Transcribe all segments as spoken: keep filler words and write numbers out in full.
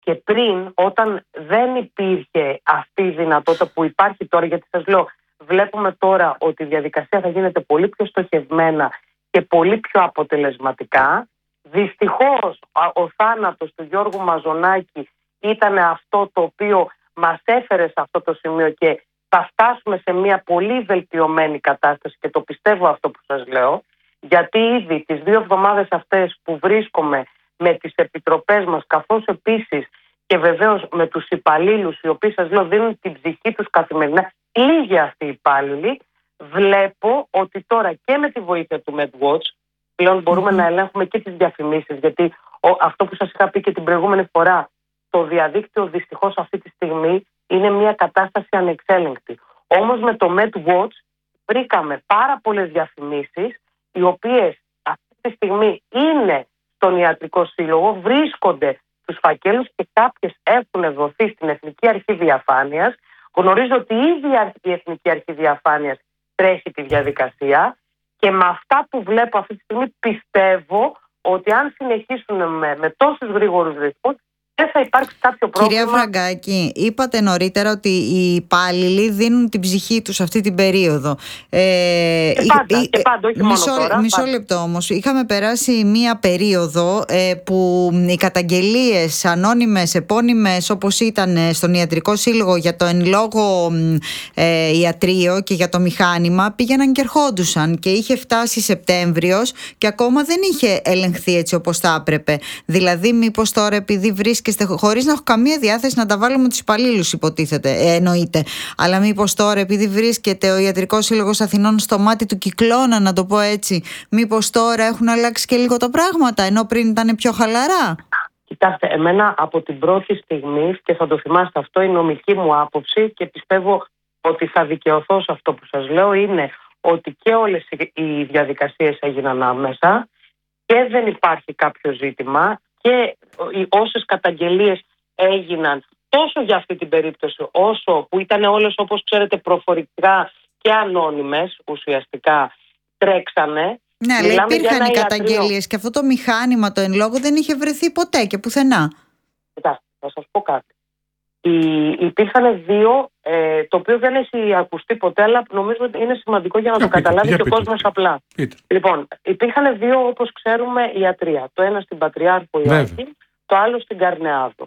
και πριν, όταν δεν υπήρχε αυτή η δυνατότητα που υπάρχει τώρα, γιατί σας λέω, βλέπουμε τώρα ότι η διαδικασία θα γίνεται πολύ πιο στοχευμένα και πολύ πιο αποτελεσματικά. Δυστυχώς ο θάνατος του Γιώργου Μαζονάκη ήταν αυτό το οποίο μας έφερε σε αυτό το σημείο και θα φτάσουμε σε μια πολύ βελτιωμένη κατάσταση, και το πιστεύω αυτό που σας λέω, γιατί ήδη τις δύο εβδομάδες αυτές που βρίσκομαι με τις επιτροπές μας, καθώς επίσης και βεβαίως με τους υπαλλήλους, οι οποίοι σας λέω δίνουν την ψυχή τους καθημερινά, λίγοι αυτοί οι υπάλληλοι, βλέπω ότι τώρα και με τη βοήθεια του MedWatch πλέον μπορούμε mm-hmm. να ελέγχουμε και τις διαφημίσεις, γιατί ο, αυτό που σας είχα πει και την προηγούμενη φορά, το διαδίκτυο δυστυχώς αυτή τη στιγμή είναι μια κατάσταση ανεξέλεγκτη. Όμως με το MedWatch βρήκαμε πάρα πολλές διαφημίσεις, οι οποίες αυτή τη στιγμή είναι στον Ιατρικό Σύλλογο, βρίσκονται στους φακέλους και κάποιες έχουν δοθεί στην Εθνική Αρχή Διαφάνειας. Γνωρίζω ότι ήδη η Εθνική Αρχή Διαφάνειας τρέχει τη διαδικασία και με αυτά που βλέπω αυτή τη στιγμή πιστεύω ότι αν συνεχίσουν με, με τόσους γρήγορους ρυθμούς, δεν θα υπάρξει κάποιο πρόβλημα. Κυρία Φραγκάκη, είπατε νωρίτερα ότι οι υπάλληλοι δίνουν την ψυχή τους αυτή την περίοδο. Ε, και πάντα, ε, και πάντα, όχι μισό, μόνο τώρα. Μισό πάντα. λεπτό όμως. Είχαμε περάσει μία περίοδο ε, που οι καταγγελίες ανώνυμες, επώνυμες, όπως ήταν στον Ιατρικό Σύλλογο για το εν λόγω ε, ιατρείο και για το μηχάνημα, πήγαιναν και ερχόντουσαν και είχε φτάσει Σεπτέμβριος και ακόμα δεν είχε ελεγχθεί έτσι όπως θα έπρεπε. Δηλαδή, μήπως τώρα επειδή βρίσκεται χωρίς να έχω καμία διάθεση να τα βάλω με τους υπαλλήλους, υποτίθεται, ε, εννοείται. Αλλά μήπως τώρα, επειδή βρίσκεται ο Ιατρικός Σύλλογος Αθηνών στο μάτι του κυκλώνα, να το πω έτσι, μήπως τώρα έχουν αλλάξει και λίγο τα πράγματα, ενώ πριν ήταν πιο χαλαρά? Κοιτάξτε, εμένα από την πρώτη στιγμή, και θα το θυμάστε αυτό, η νομική μου άποψη, και πιστεύω ότι θα δικαιωθώ σε αυτό που σας λέω, είναι ότι και όλες οι διαδικασίες έγιναν άμεσα και δεν υπάρχει κάποιο ζήτημα. Και όσες καταγγελίες έγιναν τόσο για αυτή την περίπτωση, όσο που ήταν όλες, όπως ξέρετε, προφορικά και ανώνυμες, ουσιαστικά τρέξανε. Ναι, αλλά υπήρχαν οι καταγγελίες και αυτό το μηχάνημα το εν λόγω δεν είχε βρεθεί ποτέ και πουθενά. Κοιτάξτε, θα σας πω κάτι. Οι, υπήρχαν δύο, ε, το οποίο δεν έχει ακουστεί ποτέ, αλλά νομίζω ότι είναι σημαντικό για να για το πείτε, καταλάβει και ο κόσμος απλά. Πείτε. Λοιπόν, υπήρχαν δύο, όπως ξέρουμε, ιατρεία. Το ένα στην Πατριάρχου Ιωάκη, το άλλο στην Καρνεάδο.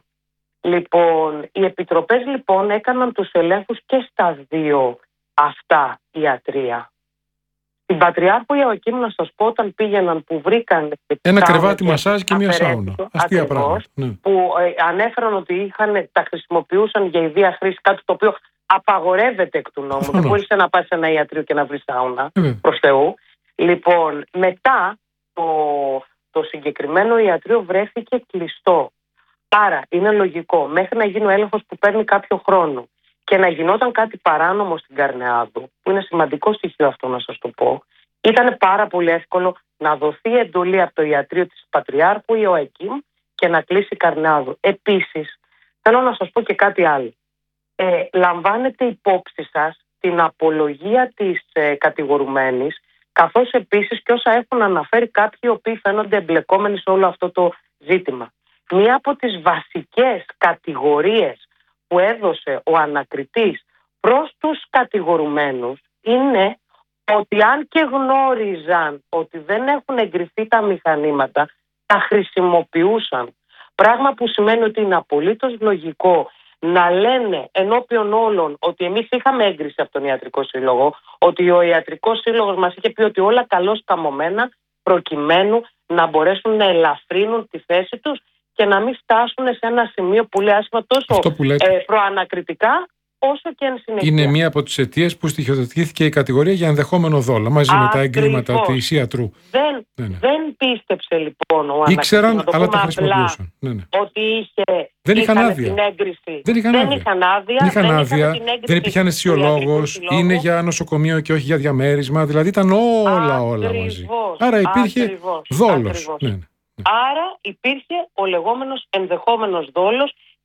Λοιπόν, οι επιτροπές λοιπόν έκαναν τους ελέγχους και στα δύο αυτά ιατρεία. Στην Πατριάρχου Ιωακήμ, να σας πω, όταν πήγαιναν που βρήκαν ένα κρεβάτι μασάζ και μια σάουνα. Αστεία πράγματα. Ναι. Που ε, ανέφεραν ότι είχαν, τα χρησιμοποιούσαν για ιδία χρήση, κάτι το οποίο απαγορεύεται εκ του νόμου. Δεν μπορείς να πας σε ένα ιατρείο και να βρεις σάουνα, mm. προς Θεού. Λοιπόν, μετά το, το συγκεκριμένο ιατρείο βρέθηκε κλειστό. Άρα είναι λογικό μέχρι να γίνει ο έλεγχος που παίρνει κάποιο χρόνο και να γινόταν κάτι παράνομο στην Καρνεάδου, που είναι σημαντικό στοιχείο αυτό να σας το πω, ήταν πάρα πολύ εύκολο να δοθεί εντολή από το ιατρείο της Πατριάρχου Ιωακήμ και να κλείσει η Καρνεάδου. Επίσης, θέλω να σας πω και κάτι άλλο. Ε, λαμβάνετε υπόψη σας την απολογία της ε, κατηγορουμένης, καθώς επίσης και όσα έχουν αναφέρει κάποιοι οι οποίοι φαίνονται εμπλεκόμενοι σε όλο αυτό το ζήτημα. Μία από τις βασικές κατηγορίες που έδωσε ο ανακριτής προς τους κατηγορουμένους είναι ότι αν και γνώριζαν ότι δεν έχουν εγκριθεί τα μηχανήματα, τα χρησιμοποιούσαν. Πράγμα που σημαίνει ότι είναι απολύτως λογικό να λένε ενώπιον όλων ότι εμείς είχαμε έγκριση από τον Ιατρικό Σύλλογο, ότι ο Ιατρικός Σύλλογος μας είχε πει ότι όλα καλώς καμωμένα, προκειμένου να μπορέσουν να ελαφρύνουν τη θέση τους και να μην φτάσουν σε ένα σημείο που λέει άσχημα τόσο ε, προανακριτικά όσο και εν συνεχεία. Είναι μία από τις αιτίες που στοιχειοθετήθηκε η κατηγορία για ενδεχόμενο δόλο μαζί Ακριβώς. με τα εγκλήματα της ιατρού. Δεν, ναι, ναι. δεν πίστεψε λοιπόν ο Ήξεραν, αλλά τα χρησιμοποιούσαν. Ναι, ναι. Ότι είχε, δεν είχαν άδεια. την έγκριση. Δεν είχαν δεν άδεια. Είχαν άδεια. Δεν είχαν δεν, άδεια, είχαν δεν υπήρχε αναισθησιολόγος, είναι για νοσοκομείο και όχι για διαμέρισμα. Δηλαδή ήταν όλα όλα Ακριβώς. μαζί. Άρα υπήρχε Ακριβώς. δόλος. Ακριβώς. Ναι, ναι. Άρα υπήρχε ο λεγόμενος ενδεχόμενος δόλος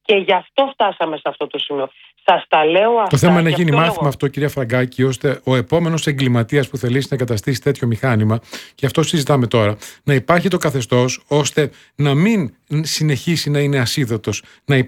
Και γι' αυτό φτάσαμε σε αυτό το σημείο. Σας τα λέω αυτά. Το θέμα είναι να γίνει μάθημα λόγο. αυτό, κυρία Φραγκάκη, ώστε ο επόμενος εγκληματίας που θελήσει να εγκαταστήσει τέτοιο μηχάνημα, και αυτό συζητάμε τώρα, να υπάρχει το καθεστώς ώστε να μην συνεχίσει να είναι ασίδωτος, να